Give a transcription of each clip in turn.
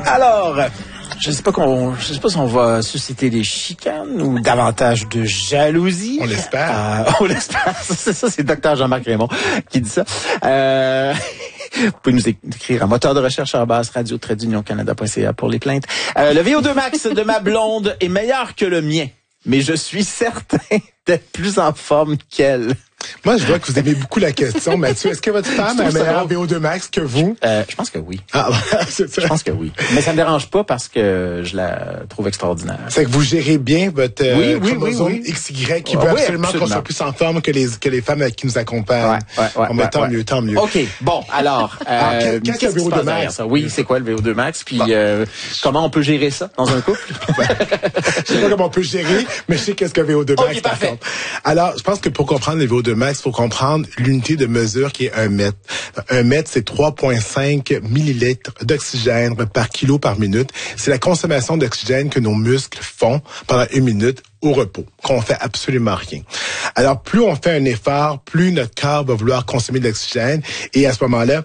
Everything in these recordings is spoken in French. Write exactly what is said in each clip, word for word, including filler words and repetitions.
Alors, je sais pas qu'on, je sais pas si on va susciter des chicanes ou davantage de jalousie. On l'espère. Euh, on l'espère. C'est ça, c'est docteur Jean-Marc Raymond qui dit ça. Euh, Vous pouvez nous écrire à moteur de recherche arobase radio tiret d'union canada point c a pour les plaintes. Euh, le V O deux max de ma blonde est meilleur que le mien, mais je suis certain d'être plus en forme qu'elle. Moi, je vois que vous aimez beaucoup la question, Mathieu. Est-ce que votre femme a un meilleur V O deux max que vous? Euh, je pense que oui. Ah, c'est ça. Je pense que oui. Mais ça me dérange pas parce que je la trouve extraordinaire. C'est que vous gérez bien votre oui, euh, oui, chromosome oui, oui. X Y qui Ah, veut oui, absolument, absolument qu'on soit plus en forme que les, que les femmes qui nous accompagnent. Ouais, ouais, ouais, bon, mais ouais, tant ouais. mieux, tant mieux. OK. Bon, alors, euh, alors qu'est-ce qu'est-ce que le qui V O se deux passe derrière max? ça? Oui, c'est quoi le V O deux max? Puis Bon. euh, comment on peut gérer ça dans un couple? Je sais pas comment on peut gérer, mais je sais qu'est-ce que V O deux max, OK, par parfait. contre. Alors, je pense que pour comprendre le V O deux max, il faut comprendre l'unité de mesure qui est un mètre. Un mètre, c'est trois virgule cinq millilitres d'oxygène par kilo par minute. C'est la consommation d'oxygène que nos muscles font pendant une minute au repos, qu'on fait absolument rien. Alors, plus on fait un effort, plus notre corps va vouloir consommer de l'oxygène, et à ce moment-là,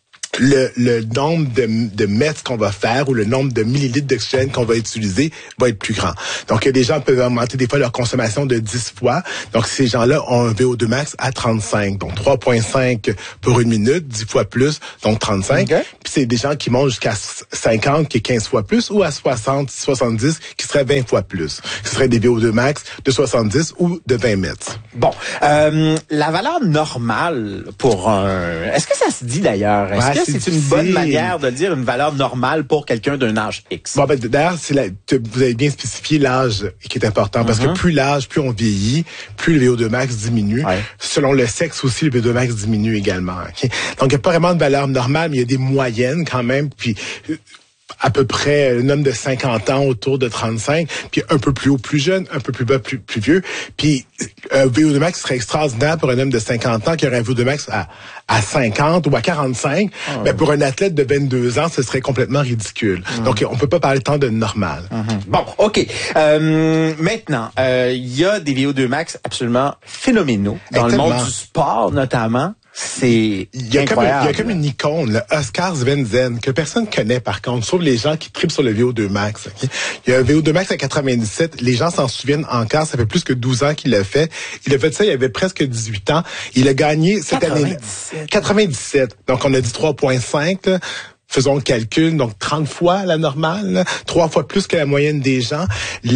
Le, le nombre de, de mètres qu'on va faire ou le nombre de millilitres d'oxygène qu'on va utiliser va être plus grand. Donc, il y a des gens qui peuvent augmenter des fois leur consommation de dix fois. Donc, ces gens-là ont un V O deux max à trente-cinq. Donc, trois virgule cinq pour une minute, dix fois plus, donc trente-cinq. Okay. Puis, c'est des gens qui montent jusqu'à cinquante, qui est quinze fois plus, ou à soixante, soixante-dix, qui serait vingt fois plus. Ce serait des V O deux max de soixante-dix ou de vingt mètres. Bon, euh, la valeur normale pour un... Est-ce que ça se dit d'ailleurs? Est-ce Ouais, que c'est c'est une bonne difficile. manière de dire une valeur normale pour quelqu'un d'un âge X? Bon, ben, d'ailleurs, c'est la, te- vous avez bien spécifié l'âge qui est important, parce Mm-hmm. que plus l'âge, plus on vieillit, plus le V O deux max diminue. Ouais. Selon le sexe aussi, le V O deux max diminue également. Okay? Donc, il n'y a pas vraiment de valeur normale, mais il y a des moyennes quand même. Puis, euh, à peu près un homme de cinquante ans autour de trente-cinq, puis un peu plus haut, plus jeune, un peu plus bas, plus, plus vieux. Puis un V O deux max serait extraordinaire pour un homme de cinquante ans qui aurait un V O deux max à, à cinquante ou à quarante-cinq. Oh. Mais pour un athlète de vingt-deux ans, ce serait complètement ridicule. Mm. Donc, on peut pas parler tant de normal. Mm-hmm. Bon, OK. Euh, maintenant, euh, il y a des V O deux max absolument phénoménaux dans Et le monde tellement. du sport notamment. C'est Il y, a comme, incroyable. il y a comme une icône, le Oscar Svensson, que personne connaît par contre, sauf les gens qui tripent sur le V O deux max. Okay? Il y a un V O deux max à quatre-vingt-dix-sept, les gens s'en souviennent encore, ça fait plus que douze ans qu'il l'a fait. Il a fait ça, il avait presque dix-huit ans. Il a gagné cette année quatre-vingt-dix-sept. quatre-vingt-dix-sept. Donc on a dit trois virgule cinq, là. Faisons le calcul, donc trente fois la normale, là, trois fois plus que la moyenne des gens.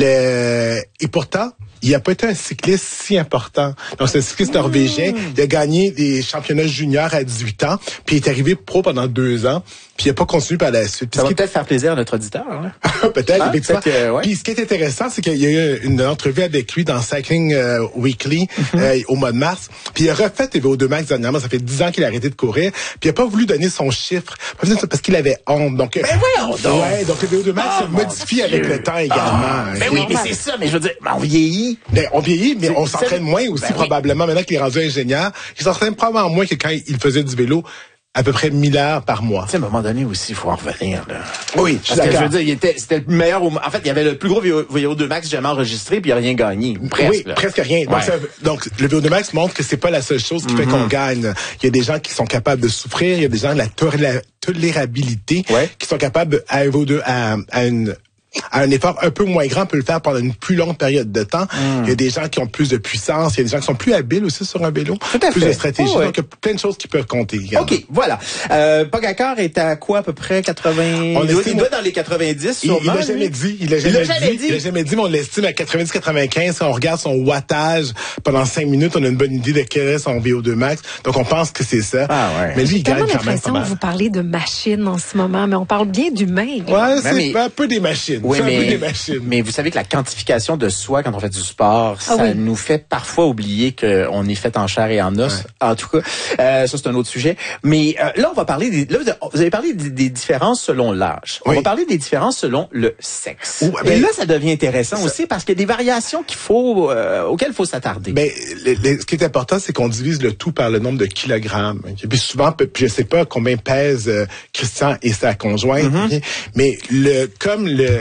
Le... Et pourtant, il n'a pas été un cycliste si important. Donc, c'est un cycliste norvégien. Il a gagné des championnats juniors à dix-huit ans, puis il est arrivé pro pendant deux ans, puis il n'a pas continué par la suite. Puis Ça ce va qui est- peut-être faire plaisir à notre auditeur. Hein? Peut-être, Ah, effectivement. peut-être que, ouais. Puis ce qui est intéressant, c'est qu'il y a eu une entrevue avec lui dans Cycling euh, Weekly euh, au mois de mars. Puis il a refait les V O deux max dernièrement. Ça fait dix ans qu'il a arrêté de courir. Puis il n'a pas voulu donner son chiffre parce qu'il avait honte. Donc, Ben voyons donc! ouais, donc le V O deux max Ah, se mon modifie Dieu. avec le temps également. Ah, ben oui, mais c'est ça. Mais je veux dire, ben, on vieillit. Mais on vieillit, mais C'est- on s'entraîne c'est- moins aussi ben oui. probablement. Maintenant qu'il est rendu ingénieur, il s'entraîne probablement moins que quand il faisait du vélo à peu près mille heures par mois. Tu sais, à un moment donné aussi, il faut en revenir. Là. Oui, je suis Parce que je d'accord. veux dire, il était, c'était le meilleur. Au, en fait, il y avait le plus gros V O deux max jamais enregistré, puis il n'a rien gagné. Presque. Oui, là. presque rien. Donc, Ouais. ça- donc, le V O deux max montre que c'est pas la seule chose qui fait qu'on gagne. Il y a des gens qui sont capables de souffrir, il y a des gens de la toléra- tolérabilité Ouais. qui sont capables à un V O deux, à, à une à un effort un peu moins grand, peut le faire pendant une plus longue période de temps. Il y a des gens qui ont plus de puissance, il y a des gens qui sont plus habiles aussi sur un vélo, Tout à plus fait. de stratégie. Oh, ouais. Donc, il y a plein de choses qui peuvent compter également. OK, voilà. Euh, Pogacar est à quoi, à peu près quatre-vingts... On il, doit, estime- il doit dans les quatre-vingt-dix, Il, sûrement. il l'a jamais lui. dit. Il l'a Il jamais, l'a jamais dit. dit. Il l'a jamais dit, mais on l'estime à quatre-vingt-dix quatre-vingt-quinze. Quand on regarde son wattage pendant cinq minutes, on a une bonne idée de quel est son V O deux max. Donc, on pense que c'est ça. Ah ouais. Mais lui, J'ai il gagne tellement quand même pas l'impression que mal. vous parlez de machines en ce moment, mais on parle bien d'humains. Ouais, c'est mais- un peu des machines. Oui, c'est un peu mais, des machines. mais vous savez que la quantification de soi quand on fait du sport, Ah ça oui. nous fait parfois oublier qu'on est fait en chair et en os. Ouais. En tout cas, euh, ça c'est un autre sujet. Mais euh, là, on va parler des, là, vous avez parlé des, des différences selon l'âge. On Oui. va parler des différences selon le sexe. Ouh, et ben, là, ça devient intéressant ça- aussi parce qu'il y a des variations qu'il faut, euh, auxquelles il faut s'attarder. Ben, le- le- ce qui est important, c'est qu'on divise le tout par le nombre de kilogrammes. Et puis souvent, puis je sais pas combien pèse euh, Christian et sa conjointe, Mm-hmm. ok, mais le comme le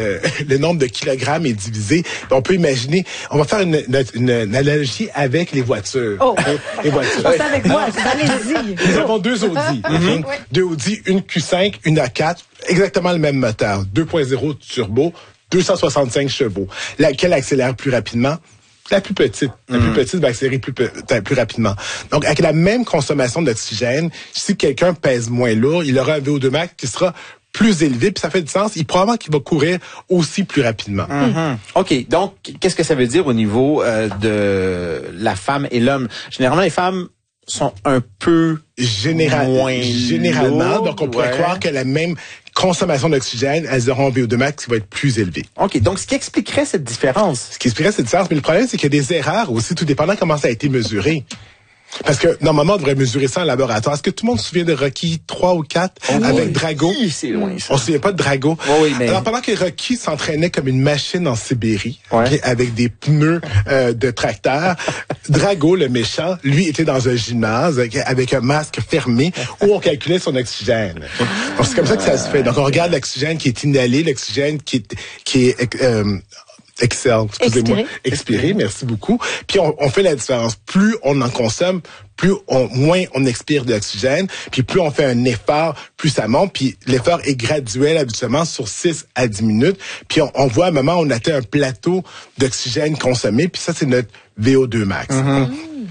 le, le nombre de kilogrammes est divisé, on peut imaginer, on va faire une, une, une analogie avec les voitures. Oh, les voitures. c'est avec moi, allez-y. Nous avons deux Audi. Mm-hmm. Oui. Deux Audi, une Q cinq, une A quatre, exactement le même moteur, deux point zéro turbo, deux cent soixante-cinq chevaux. Laquelle accélère plus rapidement? La plus petite. La plus petite va accélérer plus, plus rapidement. Donc, avec la même consommation d'oxygène, si quelqu'un pèse moins lourd, il aura un V O deux max qui sera plus élevé, puis ça fait du sens. Il probablement qu'il va courir aussi plus rapidement. Mm-hmm. OK. Donc, qu'est-ce que ça veut dire au niveau euh, de la femme et l'homme? Généralement, les femmes sont un peu Général, moins généralement. lourdes, donc, on pourrait ouais. croire que la même consommation d'oxygène, elles auront un V O deux max qui va être plus élevé. OK. Donc, ce qui expliquerait cette différence. Ce qui expliquerait cette différence. Mais le problème, c'est qu'il y a des erreurs aussi, tout dépendant comment ça a été mesuré. Parce que, normalement, on devrait mesurer ça en laboratoire. Est-ce que tout le monde se souvient de Rocky trois ou quatre oh, avec oui. Drago? Oui, c'est loin, ça. On se souvient pas de Drago. Oh, oui, mais... Alors, pendant que Rocky s'entraînait comme une machine en Sibérie, ouais. okay, avec des pneus euh, de tracteur, Drago, le méchant, lui, était dans un gymnase okay, avec un masque fermé où on calculait son oxygène. Donc, c'est comme ça que ça se fait. Donc, on regarde l'oxygène qui est inhalé, l'oxygène qui est... Qui est euh, Excel, excusez-moi. Expiré. Expiré, merci beaucoup. Puis on, on fait la différence. Plus on en consomme, plus on, moins on expire de l'oxygène. Puis plus on fait un effort, plus ça monte. Puis l'effort est graduel habituellement sur six à dix minutes. Puis on, on voit à un moment on atteint un plateau d'oxygène consommé. Puis ça, c'est notre V O deux max. Mm-hmm.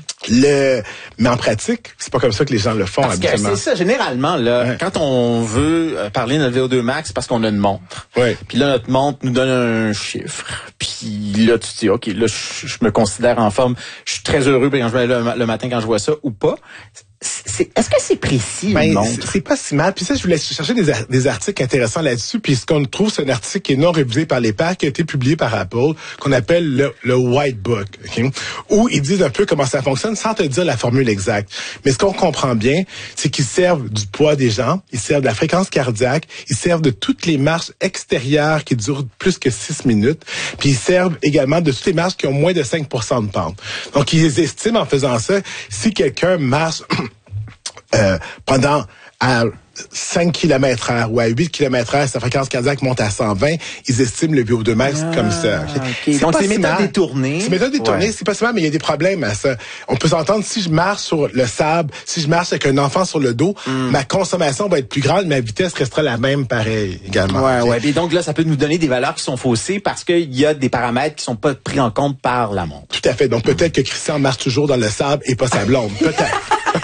Le, mais en pratique, c'est pas comme ça que les gens le font parce habituellement. Que c'est ça, généralement, là, ouais. quand on veut parler de notre V O deux max, c'est parce qu'on a une montre. Ouais. Puis là, notre montre nous donne un chiffre. Puis là, tu te dis, OK, là, je, je me considère en forme. Je suis très heureux quand je vais le, le matin quand je vois ça ou pas. C'est, est-ce que c'est précis, ben, une montre? C'est, c'est pas si mal. Puis ça, je voulais chercher des, des articles intéressants là-dessus. Puis ce qu'on trouve, c'est un article qui est non révisé par les pairs, qui a été publié par Apple, qu'on appelle le, le White Book, okay? Où ils disent un peu comment ça fonctionne sans te dire la formule exacte. Mais ce qu'on comprend bien, c'est qu'ils servent du poids des gens, ils servent de la fréquence cardiaque, ils servent de toutes les marches extérieures qui durent plus que six minutes, puis ils servent également de toutes les marches qui ont moins de cinq pour cent de pente. Donc, ils estiment en faisant ça, si quelqu'un marche Euh, pendant à cinq kilomètres heure ou à huit kilomètres heure, sa fréquence cardiaque monte à cent vingt, ils estiment le V O deux max ah, comme ça. Okay? Okay. Donc, c'est méthode détournée. C'est méthode détournée, ouais. C'est pas si mal, mais il y a des problèmes à ça. On peut s'entendre, si je marche sur le sable, si je marche avec un enfant sur le dos, mm. ma consommation va être plus grande, ma vitesse restera la même pareil également. Ouais, okay? ouais. Et donc là, ça peut nous donner des valeurs qui sont faussées parce qu'il y a des paramètres qui sont pas pris en compte par la montre. Tout à fait. Donc, peut-être que Christian marche toujours dans le sable et pas sa blonde. Peut-être.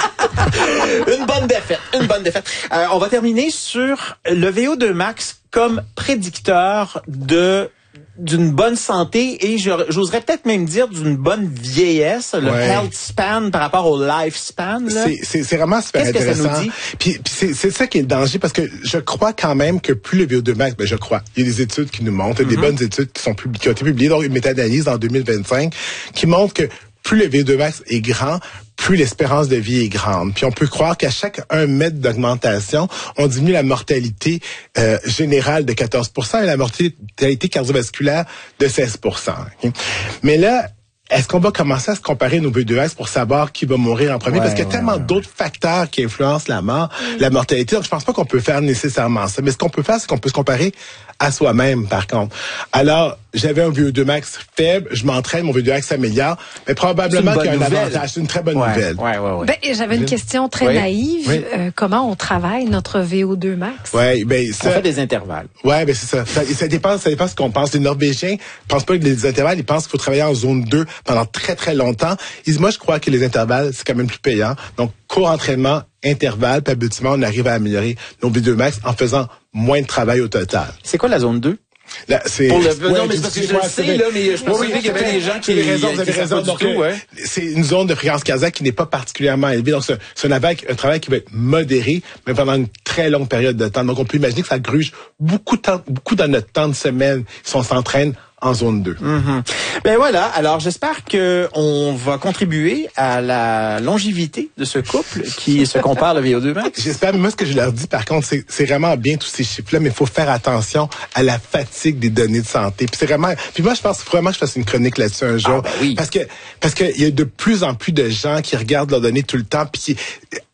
Une bonne défaite, une bonne défaite. Euh, on va terminer sur le V O deux max comme prédicteur de d'une bonne santé et j'oserais peut-être même dire d'une bonne vieillesse, le ouais. health span par rapport au lifespan. Là. C'est, c'est, c'est vraiment super Qu'est-ce intéressant. Que ça nous dit? Puis, puis c'est, c'est ça qui est le danger parce que je crois quand même que plus le V O deux max, ben je crois, il y a des études qui nous montrent, mm-hmm. des bonnes études qui sont publiées, qui ont été publiées, donc une méta-analyse en deux mille vingt-cinq qui montre que plus le V O deux max est grand, plus l'espérance de vie est grande. Puis on peut croire qu'à chaque un mètre d'augmentation, on diminue la mortalité euh, générale de quatorze pour cent et la mortalité cardiovasculaire de seize pour cent. Okay? Mais là, est-ce qu'on va commencer à se comparer nos V O deux max pour savoir qui va mourir en premier? Ouais, parce qu'il y a ouais, tellement ouais. d'autres facteurs qui influencent la mort, la mortalité. Donc, je pense pas qu'on peut faire nécessairement ça. Mais ce qu'on peut faire, c'est qu'on peut se comparer à soi-même, par contre. Alors, j'avais un V O deux max faible, je m'entraîne, mon V O deux max s'améliore, mais probablement qu'il y a un nouvelle. avantage. C'est une très bonne ouais, nouvelle. Ouais, ouais, ouais. Ben, j'avais une question très oui. naïve. Oui. Euh, comment on travaille notre V O deux max? Ouais, ben, ça, on fait des intervalles. Ouais, ben c'est ça. Ça, ça dépend, ça dépend de ce qu'on pense. Les Norvégiens pensent pas que les intervalles, ils pensent qu'il faut travailler en zone deux pendant très, très longtemps. Ils disent, moi, je crois que les intervalles, c'est quand même plus payant. Donc, court entraînement, intervalle, puis habituellement, on arrive à améliorer nos V O deux max en faisant moins de travail au total. C'est quoi la zone deux? Là, c'est pour le ouais, non mais c'est parce que je le sais là mais je pense oui, qu'il y avait des gens qui avez raison, vous avez raison. Donc, tout, ouais. C'est une zone de fréquence cardiaque qui n'est pas particulièrement élevée. Donc c'est, c'est un, un travail qui va être modéré mais pendant une très longue période de temps. Donc on peut imaginer que ça gruge beaucoup de temps, beaucoup dans notre temps de semaine si on s'entraîne en zone deux. Mm-hmm. Ben voilà, alors j'espère que on va contribuer à la longévité de ce couple qui se compare le V O deux max. J'espère, mais moi ce que je leur dis par contre, c'est, c'est vraiment bien tous ces chiffres-là, mais il faut faire attention à la fatigue des données de santé. Puis c'est vraiment, puis moi je pense vraiment que je fasse une chronique là-dessus un jour, ah, ben oui. parce que parce que il y a de plus en plus de gens qui regardent leurs données tout le temps, puis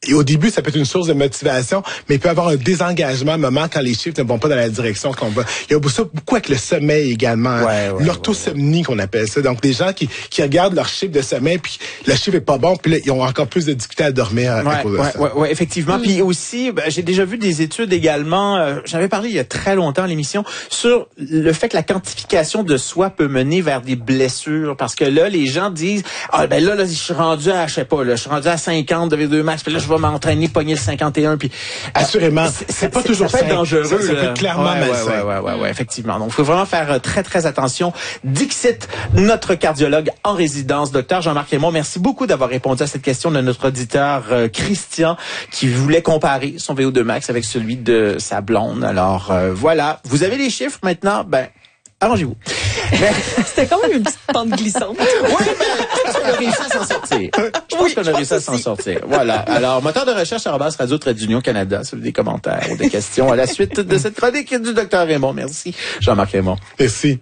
Et au début, ça peut être une source de motivation, mais il peut y avoir un désengagement à un moment quand les chiffres ne vont pas dans la direction qu'on va. Il y a ça beaucoup avec le sommeil également. Ouais, ouais, l'orthosomnie ouais, ouais. qu'on appelle ça. Donc, des gens qui, qui regardent leur chiffre de sommeil, puis le chiffre est pas bon, puis là, ils ont encore plus de difficultés à dormir à, ouais, à cause de ouais, ça. Ouais, ouais, effectivement. Mm. Puis aussi, ben, j'ai déjà vu des études également, euh, j'avais parlé il y a très longtemps à l'émission, sur le fait que la quantification de soi peut mener vers des blessures. Parce que là, les gens disent, ah ben là, là je suis rendu à, je sais pas, là, je suis rendu à cinquante de V deux max, puis là, je vais m'entraîner, pogner le cinquante et un. Puis, assurément, c'est, c'est pas toujours ça. Ça peut être dangereux. Ça, ça peut être clairement ouais, malsain. Ouais, ouais, ouais, ouais, ouais, effectivement. Donc, il faut vraiment faire très, très attention. Dixit, notre cardiologue en résidence, docteur Jean-Marc Raymond, merci beaucoup d'avoir répondu à cette question de notre auditeur euh, Christian qui voulait comparer son V O deux max avec celui de sa blonde. Alors, euh, voilà. Vous avez les chiffres maintenant? Ben, arrangez-vous. Mais... C'était quand même une petite pente glissante. Oui, mais je pense qu'on a réussi à s'en sortir. Je pense oui, qu'on a réussi à s'en sortir. Voilà. Alors, moteur de recherche arobase radio trait d'union Canada, si vous avez des commentaires ou des questions à la suite de cette chronique du docteur Raymond. Merci, Jean-Marc Raymond. Merci.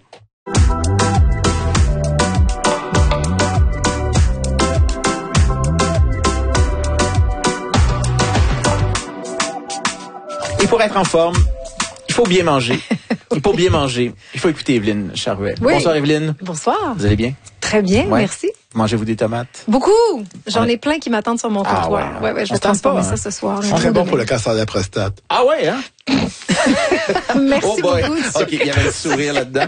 Et pour être en forme, il faut bien manger. Et pour bien manger, il faut écouter Evelyne Charvet. Oui. Bonsoir Evelyne. Bonsoir. Vous allez bien? Très bien, ouais. Merci. Mangez-vous des tomates? Beaucoup. J'en ai plein qui m'attendent sur mon comptoir. Ah ouais, ouais, ouais, je vais transformer pas, hein. ça ce soir. C'est très bon pour le cancer de la prostate. Ah ouais, hein? Merci oh boy. beaucoup. OK, il y avait le sourire là-dedans.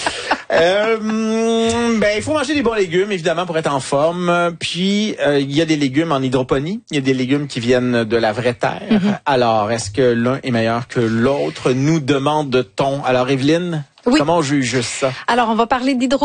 euh, ben, il faut manger des bons légumes, évidemment, pour être en forme. Puis, euh, il y a des légumes en hydroponie. Il y a des légumes qui viennent de la vraie terre. Mm-hmm. Alors, est-ce que l'un est meilleur que l'autre? Nous demande-t-on. Alors, Evelyne, oui. comment on juge ça? Alors, on va parler d'hydro